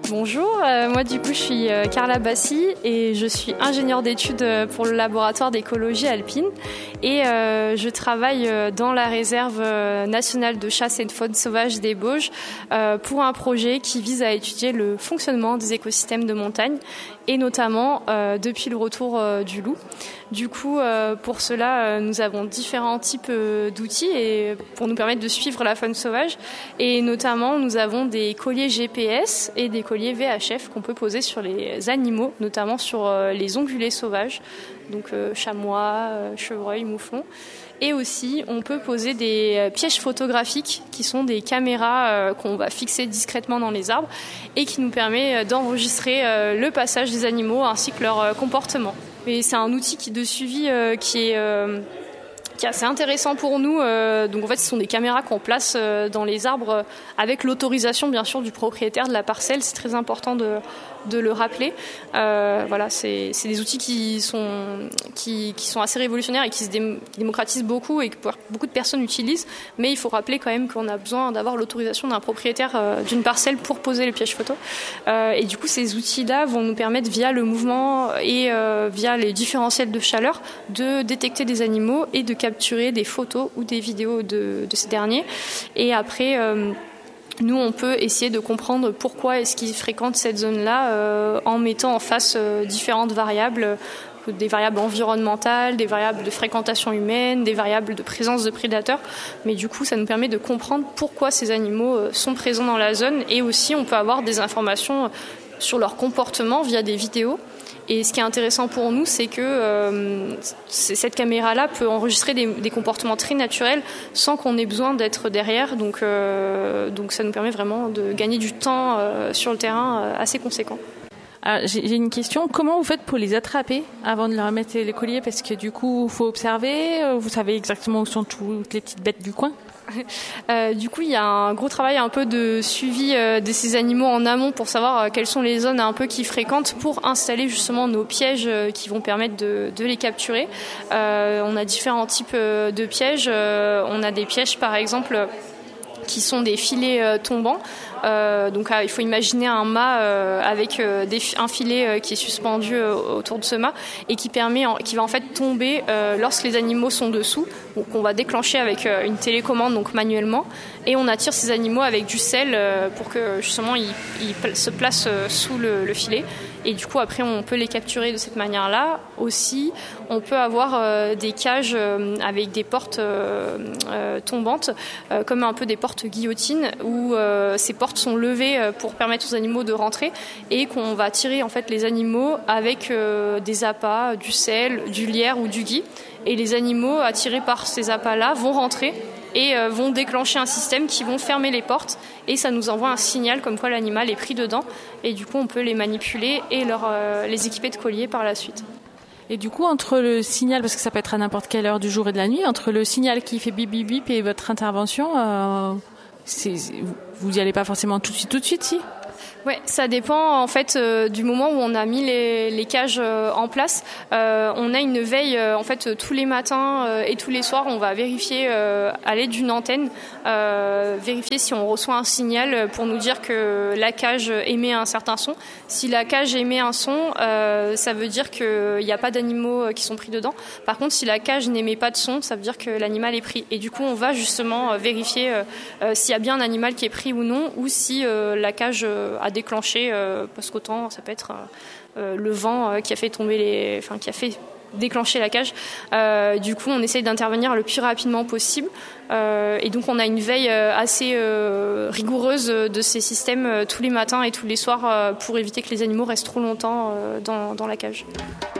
Bonjour, moi du coup je suis Carla Bassi et je suis ingénieure d'études pour le laboratoire d'écologie alpine et je travaille dans la réserve nationale de chasse et de faune sauvage des Bauges pour un projet qui vise à étudier le fonctionnement des écosystèmes de montagne et notamment depuis le retour du loup. Du coup, pour cela, nous avons différents types d'outils et pour nous permettre de suivre la faune sauvage. Et notamment, nous avons des colliers GPS et des colliers VHF qu'on peut poser sur les animaux, notamment sur les ongulés sauvages, donc chamois, chevreuils, mouflons. Et aussi, on peut poser des pièges photographiques qui sont des caméras qu'on va fixer discrètement dans les arbres et qui nous permet d'enregistrer le passage des animaux ainsi que leur comportement. Et c'est un outil de suivi qui est assez intéressant pour nous. Donc en fait, ce sont des caméras qu'on place dans les arbres avec l'autorisation bien sûr du propriétaire de la parcelle. C'est très important de le rappeler. Voilà, c'est des outils qui sont assez révolutionnaires et qui se démocratisent beaucoup et que beaucoup de personnes utilisent. Mais il faut rappeler quand même qu'on a besoin d'avoir l'autorisation d'un propriétaire d'une parcelle pour poser les pièges photo. Et du coup, ces outils-là vont nous permettre via le mouvement et via les différentiels de chaleur de détecter des animaux et de capturer des photos ou des vidéos de ces derniers. Et après, nous, on peut essayer de comprendre pourquoi est-ce qu'ils fréquentent cette zone-là en mettant en face différentes variables, des variables environnementales, des variables de fréquentation humaine, des variables de présence de prédateurs. Mais du coup, ça nous permet de comprendre pourquoi ces animaux sont présents dans la zone. Et aussi, on peut avoir des informations sur leur comportement via des vidéos. Et ce qui est intéressant pour nous, c'est que cette caméra-là peut enregistrer des comportements très naturels sans qu'on ait besoin d'être derrière. Donc ça nous permet vraiment de gagner du temps sur le terrain assez conséquent. Alors, j'ai une question. Comment vous faites pour les attraper avant de leur mettre les colliers? Parce que du coup, il faut observer. Vous savez exactement où sont toutes les petites bêtes du coin? Du coup, il y a un gros travail un peu de suivi de ces animaux en amont pour savoir quelles sont les zones un peu qu'ils fréquentent pour installer justement nos pièges qui vont permettre de les capturer. On a différents types de pièges. On a des pièges par exemple qui sont des filets tombants. Donc il faut imaginer un mât avec un filet qui est suspendu autour de ce mât et qui va en fait tomber lorsque les animaux sont dessous. Donc on va déclencher avec une télécommande donc manuellement et on attire ces animaux avec du sel pour que justement ils se placent sous le filet. Et du coup, après, on peut les capturer de cette manière-là. Aussi, on peut avoir des cages avec des portes tombantes, comme un peu des portes guillotines, où ces portes sont levées pour permettre aux animaux de rentrer et qu'on va tirer en fait les animaux avec des appâts, du sel, du lierre ou du gui. Et les animaux attirés par ces appâts-là vont rentrer et vont déclencher un système qui vont fermer les portes et ça nous envoie un signal comme quoi l'animal est pris dedans et du coup on peut les manipuler et les équiper de colliers par la suite. Et du coup entre le signal, parce que ça peut être à n'importe quelle heure du jour et de la nuit, entre le signal qui fait bip bip bip et votre intervention, vous n'y allez pas forcément tout de suite si ? Ouais, ça dépend en fait du moment où on a mis les cages en place. On a une veille en fait tous les matins et tous les soirs. On va vérifier à l'aide d'une antenne, vérifier si on reçoit un signal pour nous dire que la cage émet un certain son. Si la cage émet un son, ça veut dire qu'il n'y a pas d'animaux qui sont pris dedans. Par contre, si la cage n'émet pas de son, ça veut dire que l'animal est pris. Et du coup, on va justement vérifier s'il y a bien un animal qui est pris ou non, ou si la cage a déclenché, parce qu'autant ça peut être le vent qui a fait qui a fait déclencher la cage. Du coup, on essaye d'intervenir le plus rapidement possible. Et donc, on a une veille assez rigoureuse de ces systèmes tous les matins et tous les soirs pour éviter que les animaux restent trop longtemps dans la cage.